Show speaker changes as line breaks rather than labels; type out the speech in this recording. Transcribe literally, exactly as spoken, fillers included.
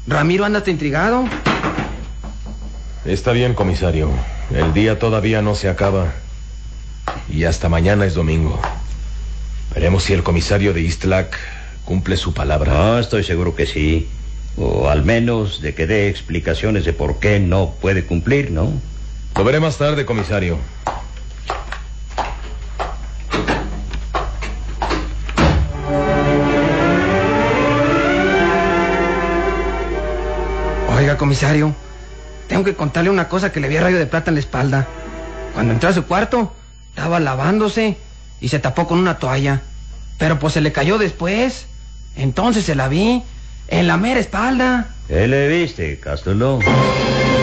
Ramiro anda hasta intrigado.
Está bien, comisario. El día todavía no se acaba. Y hasta mañana es domingo. Veremos si el comisario de Ixtlac cumple su palabra.
No, estoy seguro que sí. O al menos de que dé explicaciones de por qué no puede cumplir, ¿no?
Lo veré más tarde, comisario.
Oiga, comisario, tengo que contarle una cosa que le vi a Rayo de Plata en la espalda. Cuando entré a su cuarto, estaba lavándose y se tapó con una toalla. Pero pues se le cayó después. Entonces se la vi en la mera espalda.
¿Qué le viste, Cástulo?